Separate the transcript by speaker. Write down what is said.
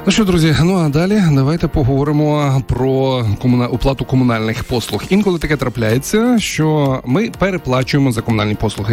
Speaker 1: Ну що, друзі, ну а далі давайте поговоримо про оплату комунальних послуг. Інколи таке трапляється, що ми переплачуємо за комунальні послуги.